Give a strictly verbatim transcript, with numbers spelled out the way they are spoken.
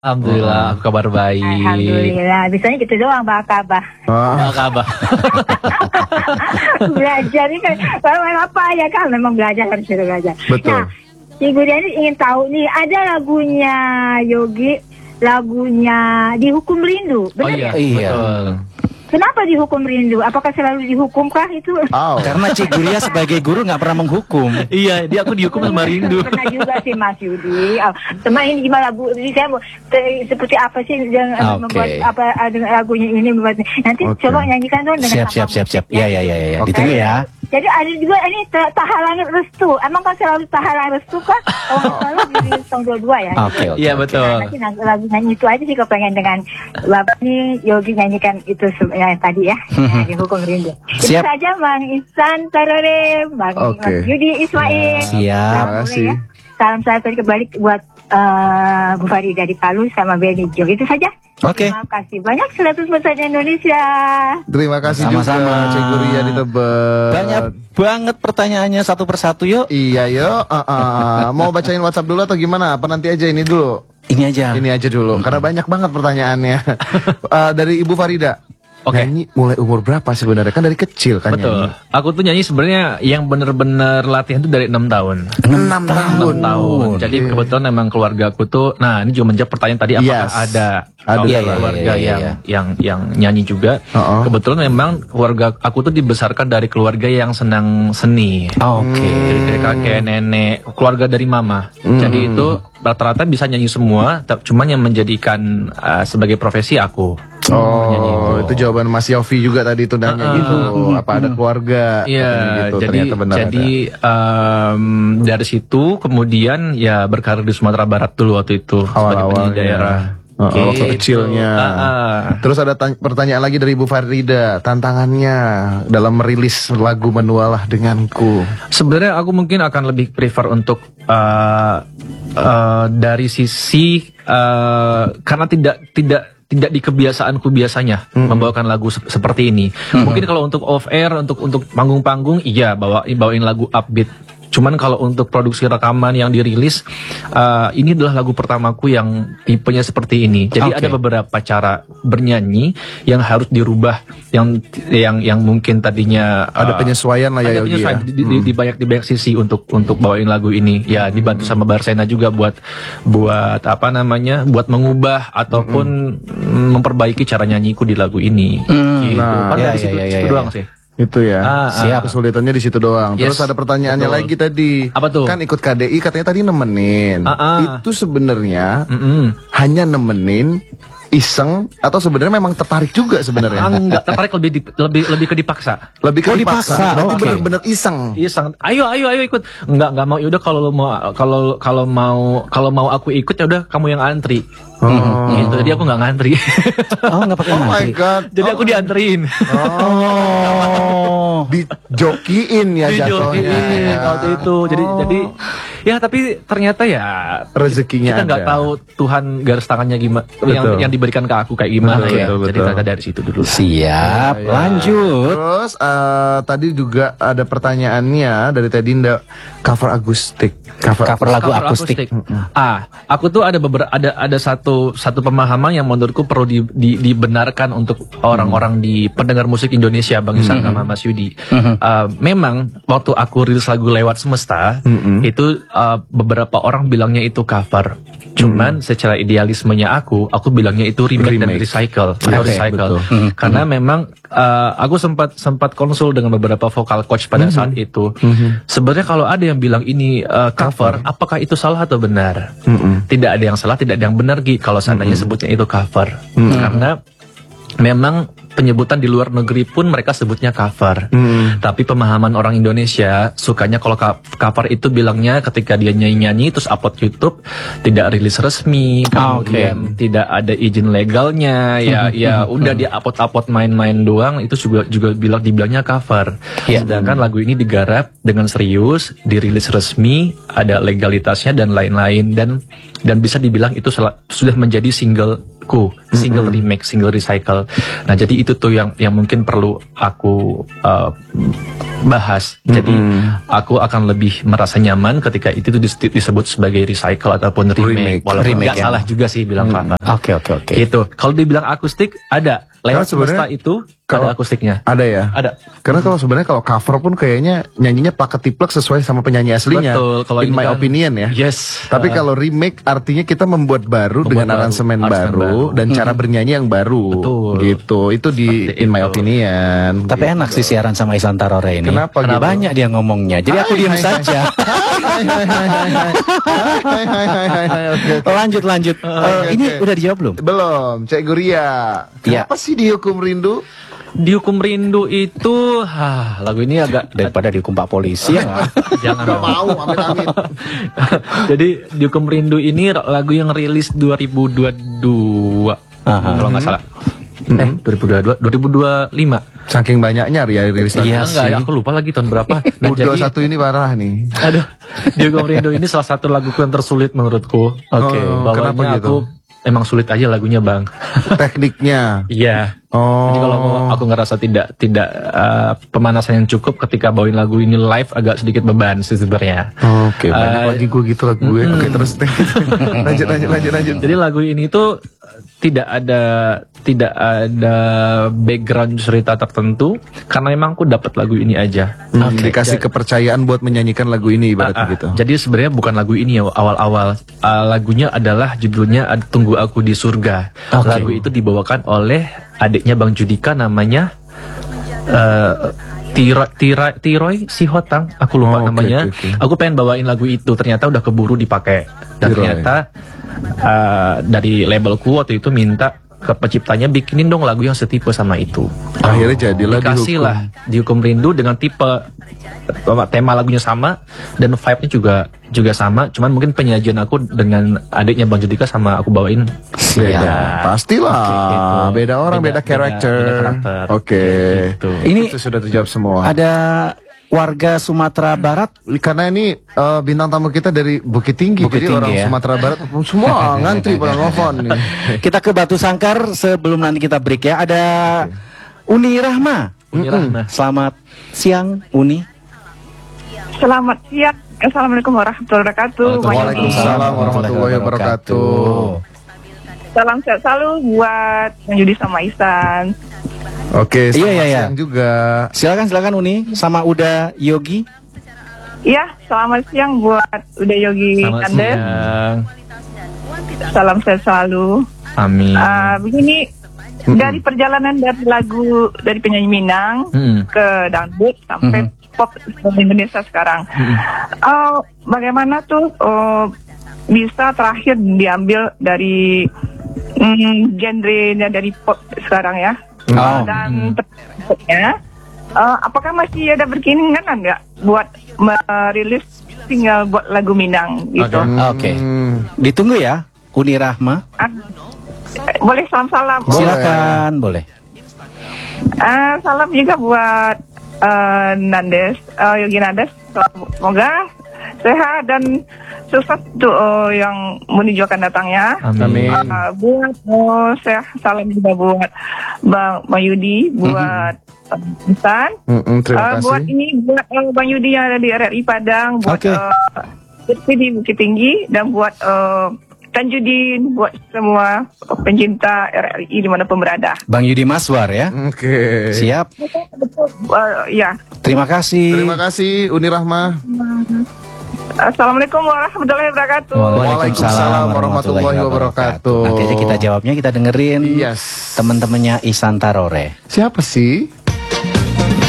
Alhamdulillah, aku kabar baik. Alhamdulillah, bisanya gitu doang, Mbak Kabah. Mbak Kabah. Belajar ini kan, kalau apa ya kan, memang belajar harus belajar. Betul. Nah, Ibu Diani ingin tahu nih, ada lagunya Yogi, lagunya Dihukum Rindu, benar Oh iya, ya? iya. Betul. Kenapa dihukum rindu? Apakah selalu dihukumkah itu? Oh. Karena Cik Guria sebagai guru nggak pernah menghukum. Iya, dia aku dihukum sama rindu. Pernah juga sih Mas Yudi. Oh, teman ini gimana Bu? Jadi saya mau te- seperti apa sih yang Okay. membuat apa dengan lagunya ini membuat nanti Okay. coba nyanyikan dong dengan Siap, apa siap, siap, siap. musiknya. Ya, ya, ya, ya. Oke. Ditunggu ya. Jadi ada juga ini ta- tahalan restu. Emang kan selalu tahalan restu kan? Kalau nggak salah di tahun dua puluh dua ya. Oke, oke. Iya, oke. betul. Nah, nanti nang- lagu nyanyi itu aja sih kepengen dengan Bapak nih Yogi nyanyikan itu se- yang tadi ya. Nah, dihukum rindu. Itu Siap. saja Bang Ihsan Tarore, Bang Oke. Mas Yudi Ismail. Siap. Salam Terima kasih. ya. Salam saya tadi kembali buat uh, Bu Farida di Palu sama Benny Jo. Itu saja. Oke. Terima kasih banyak seratus persen Indonesia. Terima kasih Sama-sama. juga Cik Guria di Tebet. Banyak banget pertanyaannya satu persatu yuk. Iya yuk. Uh, uh. Mau bacain WhatsApp dulu atau gimana? Apa nanti aja ini dulu? Ini aja. Ini aja dulu. Karena banyak banget pertanyaannya. Uh, dari Ibu Farida. Oke. Nyanyi mulai umur berapa sebenarnya? Kan dari kecil kan Betul. nyanyi. Aku tuh nyanyi sebenarnya yang bener-bener latihan tuh dari enam tahun. Enam tahun. enam tahun. Jadi Oke. kebetulan memang keluarga aku tuh, nah ini juga menjawab pertanyaan tadi apakah Yes. ada Ada. kalau Iya, iya, keluarga iya, iya, yang iya. yang yang nyanyi juga. Uh-uh. Kebetulan memang keluarga aku tuh dibesarkan dari keluarga yang senang seni. Oke. Jadi dari kakek, nenek, keluarga dari mama. Jadi itu rata-rata bisa nyanyi semua, tapi cuman yang menjadikan uh, sebagai profesi aku. Nyanyi Oh, itu jawaban Mas Yofi juga tadi itu nanya Uh-uh. gitu. Apa ada keluarga? Iya, Katanya gitu. jadi Ternyata benar jadi em, dari situ kemudian ya berkarir di Sumatera Barat dulu waktu itu sebagai Awal-awalnya. penyanyi daerah. Uh, waktu Gitu. kecilnya. Ah, ah. Terus ada tanya- pertanyaan lagi dari Ibu Farida, tantangannya dalam merilis lagu Menualah Denganku. Sebenarnya aku mungkin akan lebih prefer untuk uh, uh, dari sisi uh, karena tidak tidak tidak di kebiasaanku biasanya membawakan lagu se- seperti ini. Mungkin kalau untuk off air, untuk untuk panggung-panggung, iya bawa bawain lagu upbeat. Cuman kalau untuk produksi rekaman yang dirilis, uh, ini adalah lagu pertamaku yang tipenya seperti ini. Jadi Oke. ada beberapa cara bernyanyi yang harus dirubah, yang yang yang mungkin tadinya Ada uh, penyesuaian lah ya ada Yogi penyesuaian ya. di, di, di banyak di banyak sisi untuk untuk bawain lagu ini. Ya dibantu sama Barsena juga buat buat apa namanya, buat mengubah ataupun mm, memperbaiki cara nyanyiku di lagu ini. Gitu. Nah, Paling ya, dari ya, situ, ya, ya, situ ya. doang sih. Itu ya. Ah, ah. Siap. Kesulitannya di situ doang. Terus Yes, ada pertanyaannya betul. lagi tadi. Apa tuh? Kan ikut K D I katanya tadi nemenin. Ah, ah. Itu sebenarnya Mm-mm. hanya nemenin, iseng, atau sebenarnya memang tertarik juga Ah, sebenarnya? enggak tertarik lebih di- lebih lebih ke dipaksa. Lebih ke Oh, dipaksa. dipaksa. Berarti Oke. bener-bener iseng. Iya sangat. Ayo ayo ayo ikut. Enggak enggak mau. Yaudah kalau lo mau kalau kalau mau kalau mau aku ikut ya udah kamu yang antri. Oh. Gitu. Jadi aku nggak ngantri. Oh, nggak pakai Oh my ngantri. god. Jadi aku dianterin. Oh. Dijokiin ya Dijokiin jatuhnya. waktu itu. Jadi jadi ya tapi ternyata ya Rezekinya kita nggak ada. tahu Tuhan garis tangannya gimana yang Betul. yang diberikan ke aku kayak gimana Betul, ya. betul, Jadi betul. ternyata dari situ dulu. Siap, Ya. lanjut. Terus eh, tadi juga ada pertanyaannya dari Tedinda, cover akustik. Cover, Cover lagu Cover akustik. Ah, aku tuh ada beberapa ada ada satu satu pemahaman yang menurutku perlu di, di- dibenarkan untuk orang-orang di pendengar musik Indonesia, Bang Isan sama Mas Yudi. Ah, memang waktu aku rilis lagu Lewat Semesta, itu ah, beberapa orang bilangnya itu cover. Cuman secara idealismenya aku, aku bilangnya itu remake, dan Remake. recycle atau Oke, recycle. betul. Karena memang ah, aku sempat sempat konsul dengan beberapa vokal coach pada saat itu. Sebenarnya kalau ada yang bilang ini uh, cover, apakah itu salah atau benar? Tidak ada yang salah, tidak ada yang benar Gi kalau seandainya sebutnya itu cover. Karena memang penyebutan di luar negeri pun mereka sebutnya cover. Tapi pemahaman orang Indonesia sukanya kalau ka- cover itu bilangnya ketika dia nyanyi-nyanyi terus upload YouTube tidak rilis resmi, kemudian tidak ada izin legalnya, ya ya udah dia upload-upload main-main doang, itu juga juga bilang dibilangnya cover. Sedangkan lagu ini digarap dengan serius, dirilis resmi, ada legalitasnya dan lain-lain, dan dan bisa dibilang itu sel- sudah menjadi single buku single mm-hmm. remake, single recycle. Nah, jadi itu tuh yang yang mungkin perlu aku uh, bahas. Mm-hmm. Jadi aku akan lebih merasa nyaman ketika itu tuh disebut sebagai recycle ataupun remake. Remake. Walaupun Remake, nggak ya. salah juga sih bilang Mm. Clara. Oke oke oke. Itu. Kalau dibilang akustik ada. Lewat Karena sebenarnya semesta itu kalau- ada akustiknya. Ada ya? Ada. Karena kalau sebenarnya kalau cover pun kayaknya nyanyinya plak-ketiplek sesuai sama penyanyi aslinya. Betul. Kalau in ini my kan- opinion ya. Yes. Tapi Uh, kalau remake artinya kita membuat baru Membuat dengan baru, aransemen aransemen baru, baru. dan cara bernyanyi yang baru. Betul. Gitu. Itu di Seperti in my itu. opinion. Tapi Gitu. enak sih siaran sama Ihsan Tarore ini. Kenapa gitu? Banyak dia ngomongnya. Jadi aku Hai, diam hai, saja. Hai, hai, hai, hai, hai. Hai, hai, hai, hai, hai. Oke, oke. Lanjut lanjut. Eh, Oke, ini oke. udah dijawab belum? Belum, Cek Guria. Iya. Kenapa sih dihukum rindu? Dihukum Rindu itu, ha, lagu ini agak Daripada dihukum Pak Polisi ya. jangan Gak dong. mau, amit-amit. Jadi Dihukum Rindu ini lagu yang rilis dua ribu dua puluh dua Aha. kalau nggak salah. Eh, dua ribu dua puluh dua, dua ribu dua puluh lima. Saking banyaknya ya rilis lagu. Iya Enggak, sih. aku lupa lagi tahun berapa. Nah, dua ribu dua puluh jadi, satu ini parah nih. aduh, Dihukum Rindu ini salah satu laguku yang tersulit menurutku. Oke, Oh, kenapa bawahnya gitu? aku emang sulit aja lagunya, Bang. Tekniknya. Iya. Oh. Jadi kalau mau- aku ngerasa tidak tidak uh, pemanasan yang cukup ketika bawain lagu ini live agak sedikit beban sih sebenarnya. Oke, banyak Eh, lagi gue gitu lagu gue. Oke, terus lanjut, lanjut, lanjut, lanjut. Jadi lagu ini tuh tidak ada tidak ada background cerita tertentu karena emang aku dapat lagu ini aja. Hmm, dikasih kepercayaan buat menyanyikan lagu ini ibaratnya Ah, ah. gitu. Jadi sebenarnya bukan lagu ini ya awal-awal. Ah, lagunya adalah judulnya Ad- Tunggu Aku di Surga. Oke. Lagu itu dibawakan oleh adiknya Bang Judika namanya eh Tira, Tira, Tiroy Sihotang, aku lupa Oh, oke, namanya. oke, oke. Aku pengen bawain lagu itu, ternyata udah keburu dipakai. Dan Tiroy. ternyata eh, dari labelku waktu itu minta ke penciptanya bikinin dong lagu yang setipe sama itu. Akhirnya jadilah Dikasih dihukum. lah Dihukum Rindu dengan tipe tema lagunya sama dan vibe-nya juga juga sama, cuman mungkin penyajian aku dengan adiknya Bang Judika sama aku bawain Beda. beda. Pastilah. Oke, gitu. Beda orang, beda, Beda- karakter. beda- beda karakter. Oke. Gitu. Ini Itu sudah terjawab semua. ada warga Sumatera Barat. Karena ini eh, bintang tamu kita dari Bukit Tinggi, Bukit jadi Tinggi, orang ya. Sumatera Barat semua ngantri pada nelfon nih. Kita ke Batu Sangkar sebelum nanti kita break ya. Ada Uni Rahma. Uni Rahma. Selamat siang Uni. Selamat siang. Assalamualaikum warahmatullahi wabarakatuh. Waalaikumsalam warahmatullahi wabarakatuh. Salam sehat selalu buat Bang Yudi sama Ihsan. Oke, Iya, selamat iya, iya. siang juga. Silakan silakan Uni sama Uda Yogi. Iya, selamat siang buat Uda Yogi Selamat Kandes. siang. Salam sehat selalu. Amin. Ah, begini, dari perjalanan dari lagu dari penyanyi Minang Hmm. ke dangdut sampai pop Indonesia sekarang. Ah, bagaimana tuh oh, bisa terakhir diambil dari mm, genre-nya dari pop sekarang ya? Oh. Dan berikutnya, eh, apakah masih ada berkeinginan nggak buat merilis single buat lagu Minang gitu? Oke. Oke. Hmm. Ditunggu ya Uni Rahma. Ah, eh, boleh salam-salam. Boleh. Silakan boleh. Ah, salam juga buat eh, Nandes, eh, Yogi Nandes. Semoga sehat dan sukses tuh eh, yang menuju akan datangnya. Amin. Ah, buat oh, saya salam juga buat Bang, Bang Yudi, buat uh, Ihsan. Mm-mm, terima Uh, kasih. buat ini buat uh, Bang Yudi yang ada di R R I Padang, buat Oke. uh, Lutfi di Bukit Tinggi, dan buat uh, Tanjudin, buat semua pencinta R R I dimanapun berada. Bang Yudi Maswar ya. Oke. Siap. Uh, ya, Terima kasih. Terima kasih Uni Rahma. Assalamualaikum warahmatullahi wabarakatuh. Waalaikumsalam warahmatullahi wabarakatuh. Nanti aja kita jawabnya, kita dengerin Yes. teman-temannya Ihsan Tarore. Siapa sih?